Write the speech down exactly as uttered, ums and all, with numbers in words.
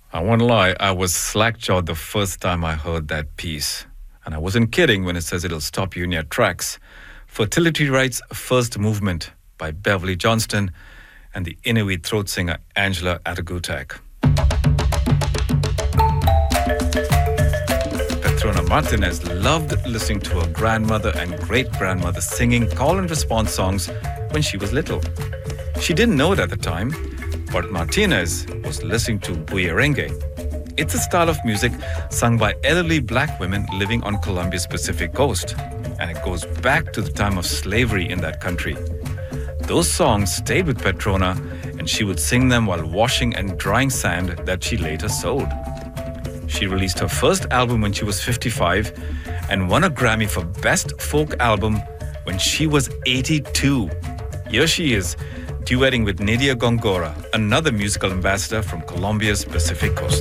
I won't lie, I was slack-jawed the first time I heard that piece. And I wasn't kidding when it says it'll stop you in your tracks. Fertility Rights' First Movement by Beverly Johnston and the Inuit throat singer Angela Atagutak. Petrona Martinez loved listening to her grandmother and great-grandmother singing call and response songs when she was little. She didn't know it at the time, but Martinez was listening to Bullerengue. It's a style of music sung by elderly black women living on Colombia's Pacific coast, and it goes back to the time of slavery in that country. Those songs stayed with Petrona, and she would sing them while washing and drying sand that she later sold. She released her first album when she was fifty-five and won a Grammy for Best Folk Album when she was eighty-two. Here she is, duetting with Nydia Gongora, another musical ambassador from Colombia's Pacific coast.